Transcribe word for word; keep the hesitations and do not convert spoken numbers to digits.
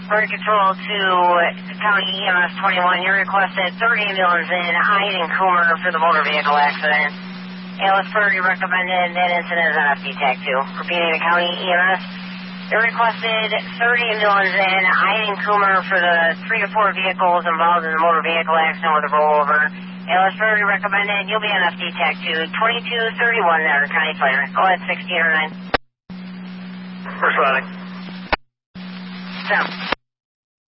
Bird Control to County E M S twenty-one. You requested third ambulance in Hyde and Coomer for the motor vehicle accident. Alice Bird, you recommended that incident as an F D Tag two. Repeating to County E M S. You requested third ambulance in Hyde and Coomer for the three to four vehicles involved in the motor vehicle accident with a rollover. Alice Bird, you recommended you'll be on F D Tag two. twenty-two thirty-one there, County Fire. Go ahead, sixteen oh nine. Responding. Stop.